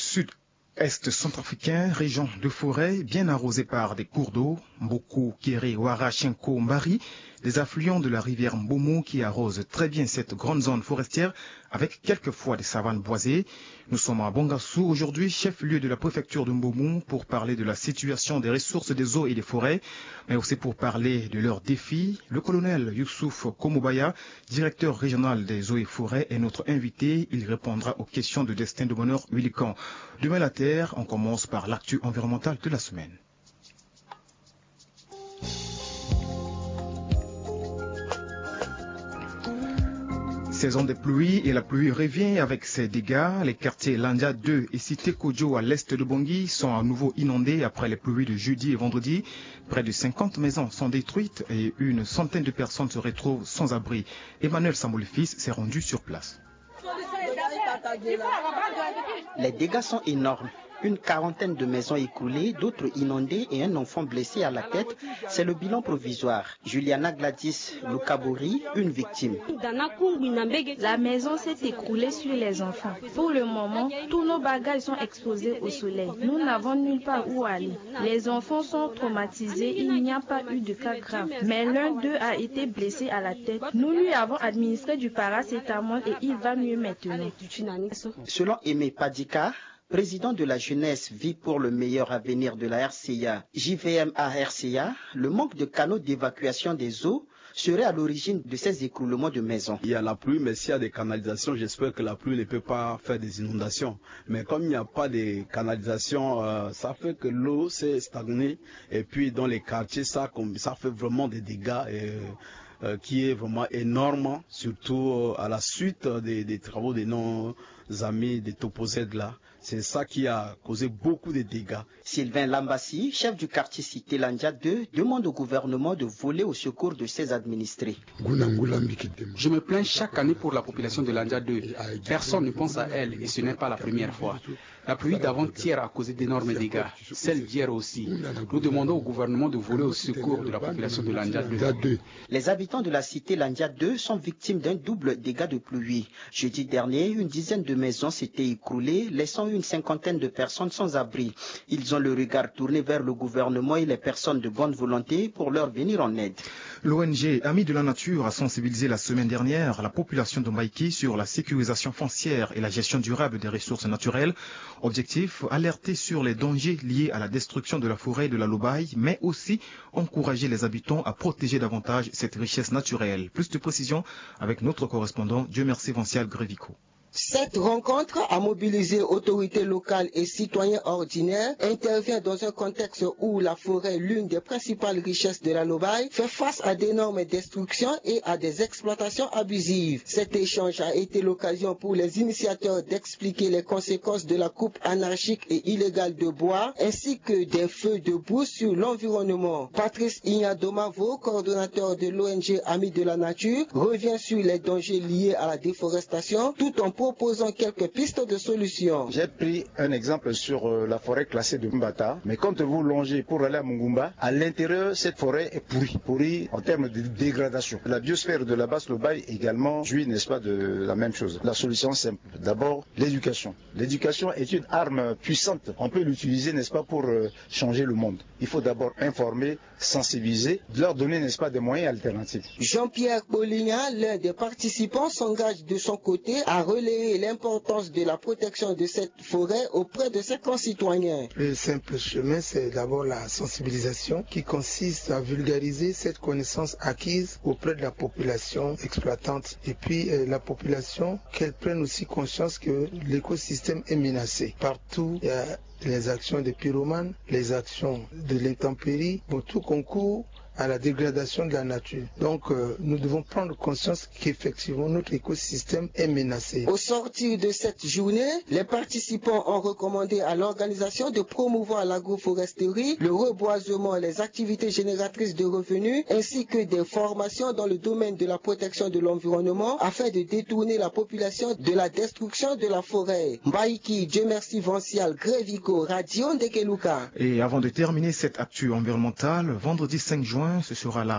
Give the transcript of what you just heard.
sud-est centrafricain, région de forêt bien arrosée par des cours d'eau, Mboko, Kéré, Ouara, Chenko, Mbari, des affluents de la rivière Mbomo qui arrosent très bien cette grande zone forestière avec quelquefois des savanes boisées. Nous sommes à Bangassou aujourd'hui, chef-lieu de la préfecture de Mbomo, pour parler de la situation des ressources des eaux et des forêts, mais aussi pour parler de leurs défis. Le colonel Youssouf Komobaya, directeur régional des eaux et forêts, est notre invité. Il répondra aux questions de Destin de Bonheur Willican. Demain la Terre, on commence par l'actu environnemental de la semaine. Saison des pluies et la pluie revient avec ses dégâts. Les quartiers Landia 2 et Cité Kodjo à l'est de Bangui sont à nouveau inondés après les pluies de jeudi et vendredi. Près de 50 maisons sont détruites et une centaine de personnes se retrouvent sans abri. Emmanuel Samoulfils s'est rendu sur place. Les dégâts sont énormes. Une quarantaine de maisons écoulées, d'autres inondées et un enfant blessé à la tête. C'est le bilan provisoire. Juliana Gladys Lukabori, une victime. La maison s'est écroulée sur les enfants. Pour le moment, tous nos bagages sont exposés au soleil. Nous n'avons nulle part où aller. Les enfants sont traumatisés. Il n'y a pas eu de cas grave. Mais l'un d'eux a été blessé à la tête. Nous lui avons administré du paracétamol et il va mieux maintenant. Selon Aimé Padika, président de la jeunesse Vie pour le meilleur avenir de la RCA, JVMA RCA, le manque de canaux d'évacuation des eaux serait à l'origine de ces écroulements de maisons. Il y a la pluie, mais s'il y a des canalisations, j'espère que la pluie ne peut pas faire des inondations. Mais comme il n'y a pas de canalisation, ça fait que l'eau s'est stagnée. Et puis dans les quartiers, ça fait vraiment des dégâts qui est vraiment énorme, surtout à la suite des travaux de nos amis des Topozèdes là. C'est ça qui a causé beaucoup de dégâts. Sylvain Lambassi, chef du quartier Cité Landia 2, demande au gouvernement de voler au secours de ses administrés. Je me plains chaque année pour la population de Landia 2. Personne ne pense à elle et ce n'est pas la première fois. La pluie d'avant-hier a causé d'énormes dégâts, celle d'hier aussi. Nous demandons au gouvernement de voler au secours de la population de Landia 2. Les habitants de la Cité Landia 2 sont victimes d'un double dégât de pluie. Jeudi dernier, une dizaine de maisons s'étaient écroulées, laissant une cinquantaine de personnes sans abri. Ils ont le regard tourné vers le gouvernement et les personnes de bonne volonté pour leur venir en aide. L'ONG Amis de la Nature a sensibilisé la semaine dernière la population de Mbaïki sur la sécurisation foncière et la gestion durable des ressources naturelles. Objectif, alerter sur les dangers liés à la destruction de la forêt de la Lobaye, mais aussi encourager les habitants à protéger davantage cette richesse naturelle. Plus de précisions avec notre correspondant, Dieu merci Vincial Grévico. Cette rencontre a mobilisé autorités locales et citoyens ordinaires, intervient dans un contexte où la forêt, l'une des principales richesses de la Lobaye, fait face à d'énormes destructions et à des exploitations abusives. Cet échange a été l'occasion pour les initiateurs d'expliquer les conséquences de la coupe anarchique et illégale de bois, ainsi que des feux de brousse sur l'environnement. Patrice Ignadomavo, coordonnateur de l'ONG Amis de la Nature, revient sur les dangers liés à la déforestation, tout en proposant quelques pistes de solutions. J'ai pris un exemple sur la forêt classée de Mbata, mais quand vous longez pour aller à Mungumba, à l'intérieur, cette forêt est pourrie en termes de dégradation. La biosphère de la basse Lobaye également jouit, n'est-ce pas, de la même chose. La solution simple, d'abord l'éducation. L'éducation est une arme puissante. On peut l'utiliser, n'est-ce pas, pour changer le monde. Il faut d'abord informer, sensibiliser, leur donner, n'est-ce pas, des moyens alternatifs. Jean-Pierre Poligna, l'un des participants, s'engage de son côté à relayer l'importance de la protection de cette forêt auprès de ses concitoyens. Le simple chemin, c'est d'abord la sensibilisation qui consiste à vulgariser cette connaissance acquise auprès de la population exploitante et puis la population qu'elle prenne aussi conscience que l'écosystème est menacé. Partout, il y a les actions des pyromanes, les actions de l'intempérie, tout concourt à la dégradation de la nature. Donc nous devons prendre conscience qu'effectivement notre écosystème est menacé. Au sortir de cette journée, les participants ont recommandé à l'organisation de promouvoir l'agroforesterie, le reboisement, les activités génératrices de revenus, ainsi que des formations dans le domaine de la protection de l'environnement afin de détourner la population de la destruction de la forêt. Mbaïki, Dieu merci Vincial Grévico, Radio Ndekeluka. Et avant de terminer cette actu environnementale, vendredi 5 juin, ce sera la